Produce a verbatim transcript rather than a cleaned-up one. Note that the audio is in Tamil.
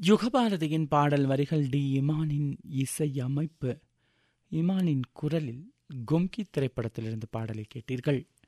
யுகபாரதியின் பாடல் வரிகள் டி இமானின் இசை அமைப்பு. இமானின் குரலில் கும்கி திரைப்படத்திலிருந்து பாடலை கேட்டீர்கள்.